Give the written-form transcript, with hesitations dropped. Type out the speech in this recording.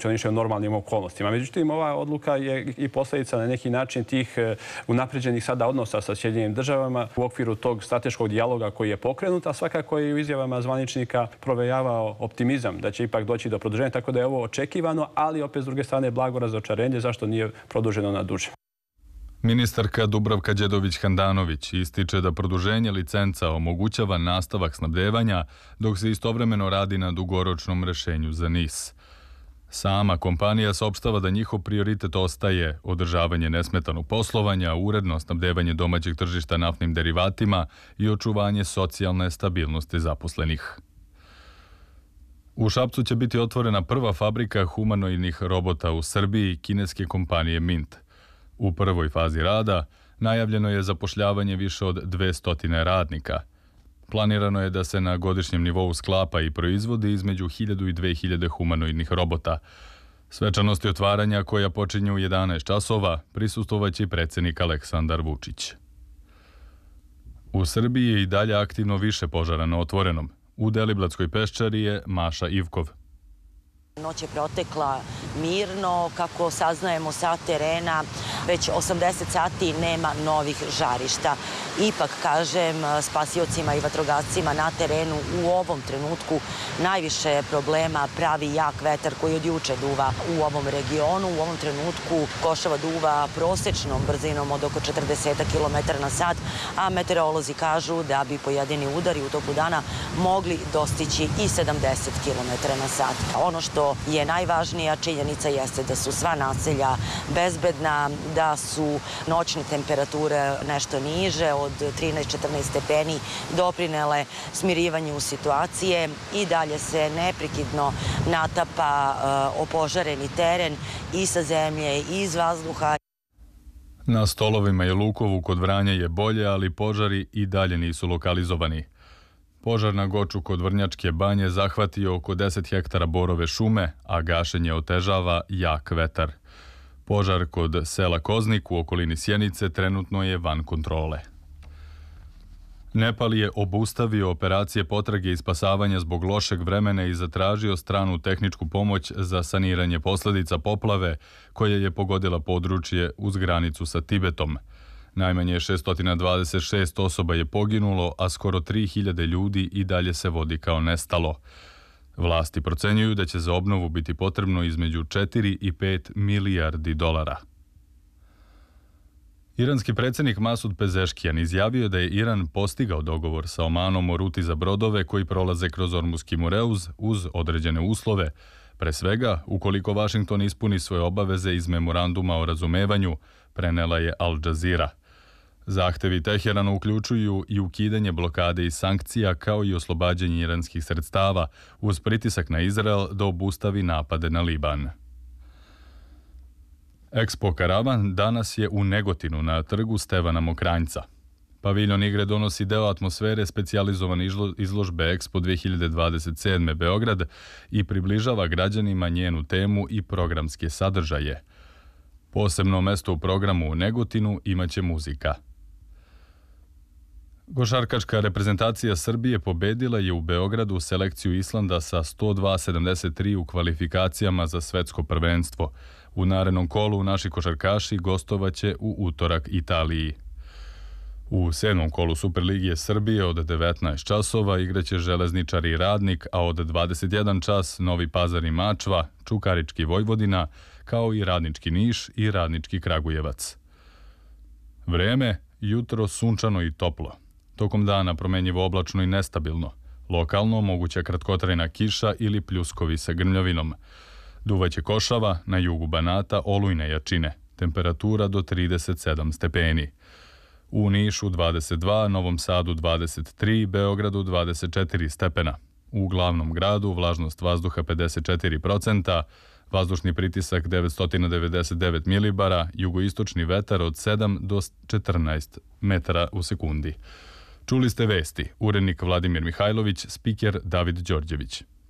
funkcioniše u normalnim okolnostima. Međutim, ova odluka je i posljedica na neki način tih unapređenih sada odnosa sa Sjedinjenim državama u okviru tog strateškog dijaloga koji je pokrenut, a svakako je u izjavama zvaničnika provejavao optimizam da će ipak doći do produženja, tako da je ovo očekivano, ali opet s druge strane blago razočarenje zašto nije produženo na duže. Ministarka Dubravka Đedović-Handanović ističe da produženje licenca omogućava nastavak snabdevanja dok se istovremeno radi na dugoročnom rešenju za NIS. Sama kompanija saopštava da njihov prioritet ostaje održavanje nesmetanog poslovanja, uredno snabdevanje domaćeg tržišta naftnim derivatima i očuvanje socijalne stabilnosti zaposlenih. U Šapcu će biti otvorena prva fabrika humanoidnih robota u Srbiji kineske kompanije Mint. U prvoj fazi rada najavljeno je zapošljavanje više od 200 radnika. Planirano je da se na godišnjem nivou sklapa i proizvodi između 1000 i 2000 humanoidnih robota. Svečanosti otvaranja, koja počinje u 11 časova, prisustvovaće i predsjednik Aleksandar Vučić. U Srbiji je i dalje aktivno više požara na otvorenom. U Deliblatskoj peščari je Maša Ivkov. Noć je protekla mirno, kako saznajemo sa terena, već 80 sati nema novih žarišta. Ipak, kažem, spasiocima i vatrogascima na terenu u ovom trenutku najviše problema pravi jak vetar koji od juče duva u ovom regionu. U ovom trenutku Košava duva prosečnom brzinom od oko 40 km na sat, a meteorolozi kažu da bi pojedini udari u toku dana mogli dostići i 70 km na sat. Ono što je najvažnija činjenica jeste da su sva naselja bezbedna, da su noćne temperature nešto niže od 13-14 stepeni doprinele smirivanju situacije i dalje se neprekidno natapa opožareni teren i sa zemlje i iz vazduha. Na Stolovima i Lukovu kod Vranja je bolje, ali požari i dalje nisu lokalizovani. Požar na Goču kod Vrnjačke banje zahvatio oko 10 hektara borove šume, a gašenje otežava jak vetar. Požar kod sela Koznik u okolini Sjenice trenutno je van kontrole. Nepal je obustavio operacije potrage i spasavanja zbog lošeg vremena i zatražio stranu tehničku pomoć za saniranje posljedica poplave koja je pogodila područje uz granicu sa Tibetom. Najmanje 626 osoba je poginulo, a skoro 3000 ljudi i dalje se vodi kao nestalo. Vlasti procenjuju da će za obnovu biti potrebno između 4 i 5 milijardi dolara. Iranski predsjednik Masud Pezeškijan izjavio da je Iran postigao dogovor sa Omanom o ruti za brodove koji prolaze kroz Ormuski Mureuz uz određene uslove. Pre svega, ukoliko Vašington ispuni svoje obaveze iz memoranduma o razumevanju, prenela je Al Jazeera. Zahtevi Teherana uključuju i ukidanje blokade i sankcija kao i oslobađanje iranskih sredstava uz pritisak na Izrael da obustavi napade na Liban. Expo Karavan danas je u Negotinu na trgu Stevana Mokranjca. Paviljon igre donosi deo atmosfere specijalizovane izložbe Expo 2027. Beograd i približava građanima njenu temu i programske sadržaje. Posebno mesto u programu u Negotinu imaće muzika. Košarkaška reprezentacija Srbije pobedila je u Beogradu selekciju Islanda sa 102-73 u kvalifikacijama za svetsko prvenstvo. U narednom kolu naši košarkaši gostovaće u utorak Italiji. U 7. kolu Superligije Srbije od 19 časova igraće Železničar i Radnik, a od 21 čas Novi Pazar i Mačva, Čukarički Vojvodina, kao i Radnički Niš i Radnički Kragujevac. Vreme, jutro sunčano i toplo. Tokom dana promenjivo oblačno i nestabilno. Lokalno moguća kratkotrajna kiša ili pljuskovi sa grmljovinom. Duvaće košava, na jugu Banata olujne jačine. Temperatura do 37 stepeni. U Nišu 22, Novom Sadu 23, Beogradu 24 stepena. U glavnom gradu vlažnost vazduha 54%, vazdušni pritisak 999 milibara, jugoistočni vetar od 7 do 14 metara u sekundi. Čuli ste vesti, urednik Vladimir Mihajlović, spiker David Đorđević.